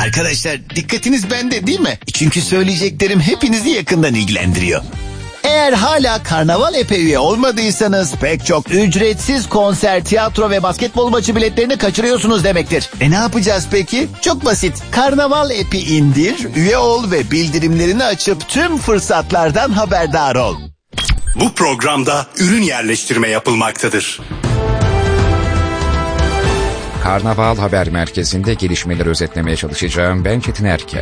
Arkadaşlar dikkatiniz bende değil mi? Çünkü söyleyeceklerim hepinizi yakından ilgilendiriyor. Eğer hala Karnaval App'e üye olmadıysanız pek çok ücretsiz konser, tiyatro ve basketbol maçı biletlerini kaçırıyorsunuz demektir. Ne yapacağız peki? Çok basit. Karnaval App'i indir, üye ol ve bildirimlerini açıp tüm fırsatlardan haberdar ol. Bu programda ürün yerleştirme yapılmaktadır. Karnaval Haber Merkezi'nde gelişmeleri özetlemeye çalışacağım. Ben Çetin Erker.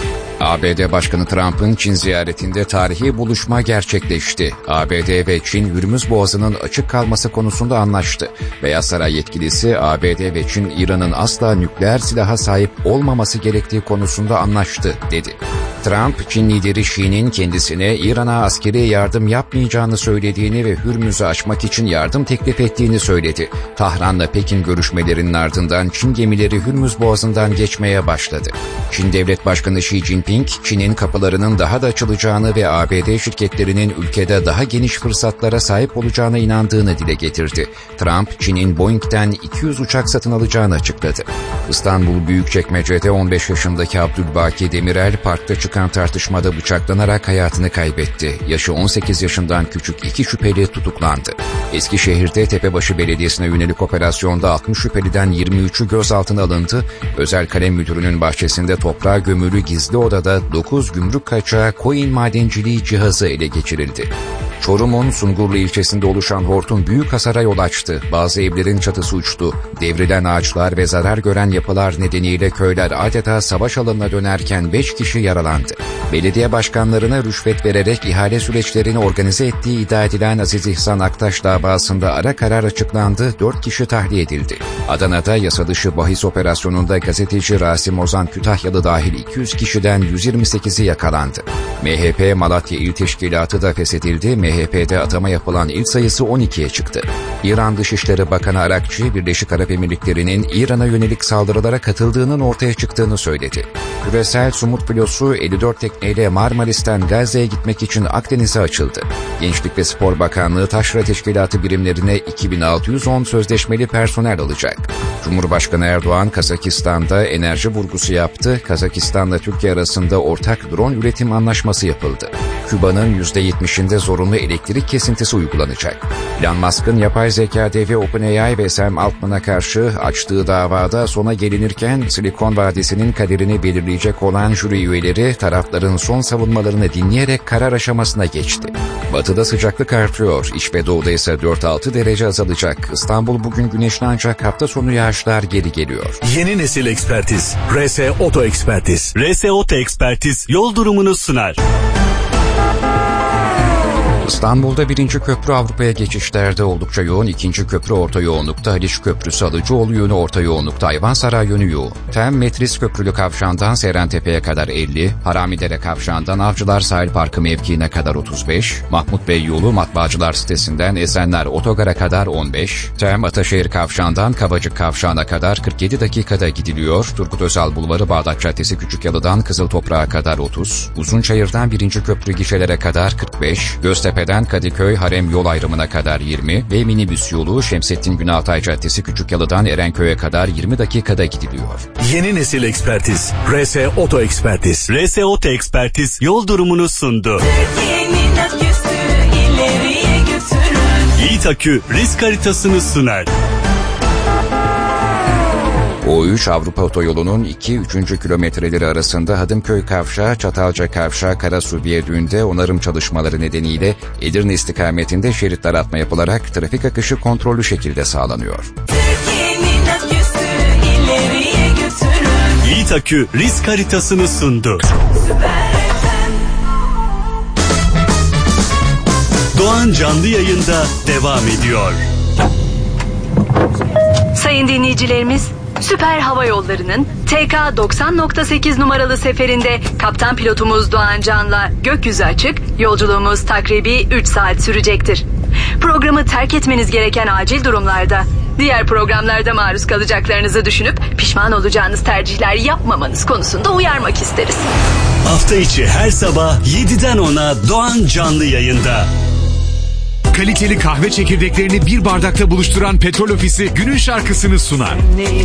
ABD Başkanı Trump'ın Çin ziyaretinde tarihi buluşma gerçekleşti. ABD ve Çin Hürmüz Boğazı'nın açık kalması konusunda anlaştı. Beyaz Saray yetkilisi ABD ve Çin İran'ın asla nükleer silaha sahip olmaması gerektiği konusunda anlaştı dedi. Trump, Çin lideri Xi'nin kendisine İran'a askeri yardım yapmayacağını söylediğini ve Hürmüz'ü açmak için yardım teklif ettiğini söyledi. Tahran'la Pekin görüşmelerinin ardından Çin gemileri Hürmüz Boğazı'ndan geçmeye başladı. Çin Devlet Başkanı Xi Jinping, Çin'in kapılarının daha da açılacağını ve ABD şirketlerinin ülkede daha geniş fırsatlara sahip olacağına inandığını dile getirdi. Trump, Çin'in Boeing'den 200 uçak satın alacağını açıkladı. İstanbul Büyükçekmece'de 15 yaşındaki Abdülbaki Demirel, parkta çıkan tartışmada bıçaklanarak hayatını kaybetti. Yaşı 18 yaşından küçük 2 şüpheli tutuklandı. Eskişehir'de Tepebaşı Belediyesi'ne yönelik operasyonda 60 şüpheliden 23'ü gözaltına alındı. Özel Kalem Müdürü'nün bahçesinde toprağa gömülü gizli odada 9 gümrük kaçağı koyun madenciliği cihazı ele geçirildi. Çorum'un Sungurlu ilçesinde oluşan hortum büyük hasara yol açtı. Bazı evlerin çatısı uçtu. Devrilen ağaçlar ve zarar gören yapılar nedeniyle köyler adeta savaş alanına dönerken 5 kişi yaralandı. Belediye başkanlarına rüşvet vererek ihale süreçlerini organize ettiği iddia edilen Aziz İhsan Aktaş davasında ara karar açıklandı. 4 kişi tahliye edildi. Adana'da yasa dışı bahis operasyonunda gazeteci Rasim Ozan Kütahyalı dahil 200 kişiden 128'i yakalandı. MHP Malatya İl Teşkilatı da feshedildi. MHP'de atama yapılan il sayısı 12'ye çıktı. İran Dışişleri Bakanı Arakçı, Birleşik Arap Emirlikleri'nin İran'a yönelik saldırılara katıldığının ortaya çıktığını söyledi. Küresel Sumut filosu 54 tekneyle Marmaris'ten Gazze'ye gitmek için Akdeniz'e açıldı. Gençlik ve Spor Bakanlığı Taşra Teşkilatı birimlerine 2610 sözleşmeli personel alacak. Cumhurbaşkanı Erdoğan, Kazakistan'da enerji vurgusu yaptı. Kazakistan'la Türkiye arasında ortak drone üretim anlaşması yapıldı. Küba'nın %70'inde zorunlu elektrik kesintisi uygulanacak. Elon Musk'ın yapay zeka devi OpenAI ve Sam Altman'a karşı açtığı davada sona gelinirken Silikon Vadisi'nin kaderini belirleyecek olan jüri üyeleri tarafların son savunmalarını dinleyerek karar aşamasına geçti. Batıda sıcaklık artıyor. İç ve doğuda ise 4-6 derece azalacak. İstanbul bugün güneşli ancak hafta sonu yağışlar geri geliyor. Yeni nesil ekspertiz. RS Oto Ekspertiz. RS Oto Ekspertiz yol durumunu sunar. İstanbul'da 1. köprü Avrupa'ya geçişlerde oldukça yoğun, 2. köprü orta yoğunlukta, Haliç Köprüsü Alıcıoğlu yönü orta yoğunlukta, Ayvansaray yönü yoğun. Tem Metris Köprülü Kavşağı'ndan Serentepe'ye kadar 50, Haramidere Kavşağı'ndan Avcılar Sahil Parkı mevkiine kadar 35, Mahmut Bey yolu Matbaacılar sitesinden Esenler Otogar'a kadar 15, Tem Ataşehir Kavşağı'ndan Kavacık Kavşağı'na kadar 47 dakikada gidiliyor, Turgut Özal Bulvarı Bağdat Caddesi Küçükyalı'dan Kızıltoprak'a kadar 30, Uzunçayır'dan 1. köprü gişelere kadar 45, Göztepe'den Kadıköy Harem yol ayrımına kadar 20 ve minibüs yolu Şemsettin Günaltay Caddesi Küçükyalı'dan Erenköy'e kadar 20 dakikada gidiliyor. Yeni nesil ekspertiz. RS Oto Ekspertiz. RS Oto Ekspertiz yol durumunu sundu. Türkiye'nin aküsü ileriye götürür. Yiğit Akü risk haritasını sunar. O3 Avrupa Otoyolu'nun 2-3. kilometreleri arasında Hadımköy Kavşağı, Çatalca Kavşağı, Karasu Viyadüğü'nde onarım çalışmaları nedeniyle Edirne istikametinde şerit daraltma yapılarak trafik akışı kontrollü şekilde sağlanıyor. Türkiye'nin aküsü ileriye götürür. Yiğit Akü risk haritasını sundu. Doğan canlı yayında devam ediyor. Sayın dinleyicilerimiz, Süper Hava Yolları'nın TK 90.8 numaralı seferinde kaptan pilotumuz Doğan Can'la gökyüzü açık, yolculuğumuz takribi 3 saat sürecektir. Programı terk etmeniz gereken acil durumlarda, diğer programlarda maruz kalacaklarınızı düşünüp pişman olacağınız tercihler yapmamanız konusunda uyarmak isteriz. Hafta içi her sabah 7'den 10'a Doğan canlı yayında. Kaliteli kahve çekirdeklerini bir bardakta buluşturan Petrol Ofisi günün şarkısını sunar.